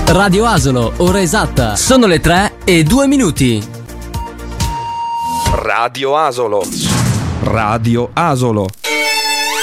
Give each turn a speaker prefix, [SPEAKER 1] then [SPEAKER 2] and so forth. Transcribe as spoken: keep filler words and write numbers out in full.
[SPEAKER 1] Radio Asolo, ora esatta. Sono le tre e due minuti.
[SPEAKER 2] Radio Asolo. Radio Asolo.